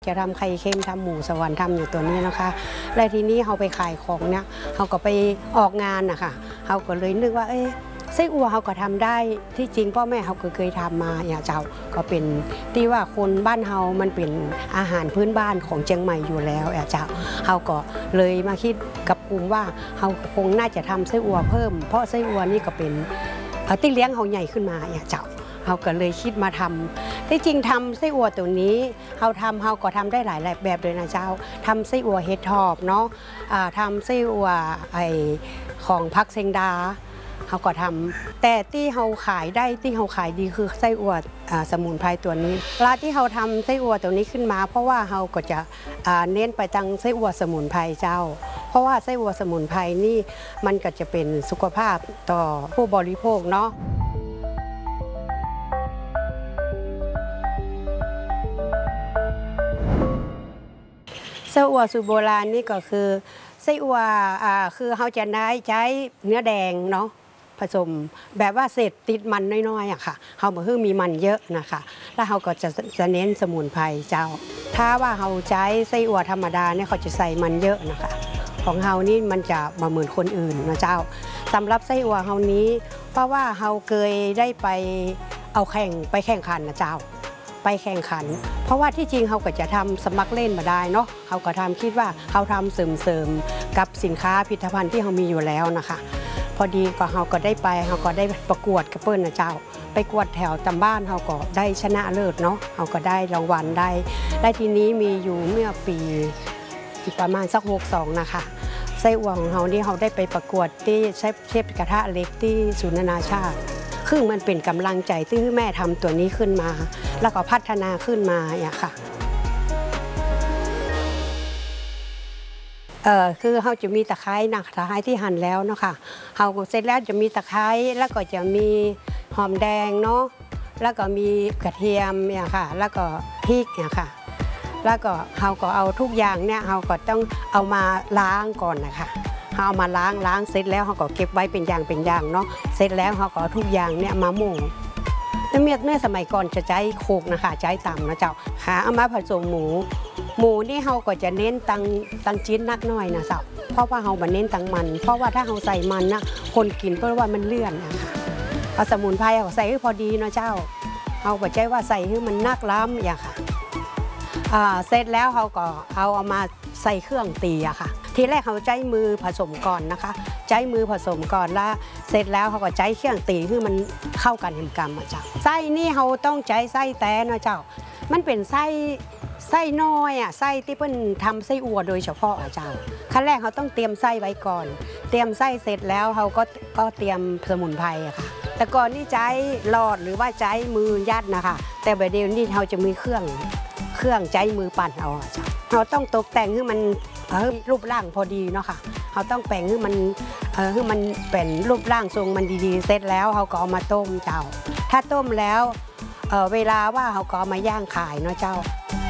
จะทำไข่เค็มทำหมูสวรรค์ทำอยู่ตัวนี้นะคะและทีนี้เขาไปขายของเนี่ยเขาก็ไปออกงานนะคะเขาก็เลยนึกว่าไส้อั่วเขาก็ทำได้ที่จริงพ่อแม่เขาเคยทำมาอย่างเจ้าก็เป็นที่ว่าคนบ้านเฮามันเป็นอาหารพื้นบ้านของเชียงใหม่อยู่แล้วเจ้าเขาก็เลยมาคิดกับกลุ่มว่าเขาคงน่าจะทำไส้อั่วเพิ่มเพราะไส้อั่วนี่ก็เป็นที่เลี้ยงเขาใหญ่ขึ้นมาอย่างเจ้าเขาก็เลยคิดมาทำที่จริงทำไส้อั่วตัวนี้เขาก็ทำได้หลายแบบเลยนะเจ้าทำไส้อั่วเห็ดทอบเนาะทำไส้อั่วของพักเซงดาเขาก็ทำแต่ที่เขาขายได้ที่เขาขายดีคือไส้อั่วสมุนไพรตัวนี้ร้านที่เขาทำไส้อั่วตัวนี้ขึ้นมาเพราะว่าเขาก็จะเน้นไปทางไส้อั่วสมุนไพรเจ้าเพราะว่าไส้อั่วสมุนไพรนี่มันก็จะเป็นสุขภาพต่อผู้บริโภคเนาะไส้อั่วสูตรโบราณนี่ก็คือไส้อั่วคือเขาจะใช้เนื้อแดงเนาะผสมแบบว่าเศษติดมันน้อยๆอะค่ะเขาบอกคือมีมันเยอะนะคะแล้วเขาก็จะเน้นสมุนไพรเจ้าถ้าว่าเขาใช้ไส้อั่วธรรมดาเนี่ยเขาจะใส่มันเยอะนะคะของเขานี่มันจะมาเหมือนคนอื่นนะเจ้าสำหรับไส้อั่วเขานี้เพราะว่าเขาเคยได้ไปแข่งขันนะเจ้าไปแข่งขันเพราะว่าที่จริงเขาก็จะทำสมัครเล่นมาได้เนาะเขาก็ทำคิดว่าเขาทำเสริมกับสินค้าผลิตภัณฑ์ที่เขามีอยู่แล้วนะคะพอดีก็เขาก็ได้ไปเขาก็ได้ประกวดกับเปิ้ลนะเจ้าไปกวดแถวตำบ้านเขาก็ได้ชนะเลิศเนาะเขาก็ได้รางวัลได้ทีนี้มีอยู่เมื่อปีประมาณสัก62นะคะไส้อั่วของเขานี่เขาได้ไปประกวดที่เชฟกระทะเล็กที่ศูนย์นานาชาติคือมันเป็นกำลังใจที่แม่ทำตัวนี้ขึ้นมาแล้วก็พัฒนาขึ้นมาอย่างค่ะคือเขาจะมีตะไคร้นะตะไคร้ที่หั่นแล้วเนาะค่ะเขาเสร็จแล้วจะมีตะไคร้แล้วก็จะมีหอมแดงเนาะแล้วก็มีกระเทียมเนี่ยค่ะแล้วก็พริกเนี่ยค่ะแล้วก็เขาก็เอาทุกอย่างเนี่ยเขาก็ต้องเอามาล้างก่อนนะคะเขาเอามาล้างเสร็จแล้วเขาก็เก็บไว้เป็นอย่างเนาะเสร็จแล้วเขาก็เอาทุกอย่างเนี่ยมาหม่เมื่อสมัยก่อนจะใช้โขกนะคะใช้ตำนะเจ้าค่ะเอามาผสมหมูนี่เขาก็จะเน้นตังชิ้นนักน้อยนะเจ้าเพราะว่าเขาบันเน้นตังมันเพราะว่าถ้าเขาใส่มันนะคนกินเพราะว่ามันเลื่อนนะคะเอาสมุนไพรเขาใส่ให้พอดีนะเจ้าเขาบอกใจว่าใส่ให้มันนักล้ำอย่างค่ะเสร็จแล้วเขาก็เอามาใส่เครื่องตีอะค่ะทีแรกเขาใช้มือผสมก่อนนะคะใช้มือผสมก่อนแล้วเสร็จแล้วเขาก็ใช้เครื่องตีให้มันเข้ากันเห็นกรรมเจ้าไส้นี่เขาต้องใช้ไส้แต้นะเจ้ามันเป็นไส้น้อยอะไส้ที่เพิ่นทำไส้อั่วโดยเฉพาะเจ้าขั้นแรกเขาต้องเตรียมไส้ไว้ก่อนเตรียมไส้เสร็จแล้วเขาก็เตรียมสมุนไพรอะค่ะแต่ก่อนนี่ใช้หลอดหรือว่าใช้มือยัดนะคะแต่แบบเดี๋ยวนี้เขาจะมีเครื่องใช้มือปั่นเอาเจ้าเราต้องตกแต่งให้มันรูปร่างพอดีเนาะค่ะเขาต้องแปลงให้มันเป็นรูปร่างทรงมันดีๆเสร็จแล้วเขาก็เอามาต้มเจ้าถ้าต้มแล้วเวลาว่าเขาก็เอามาย่างขายเนาะเจ้า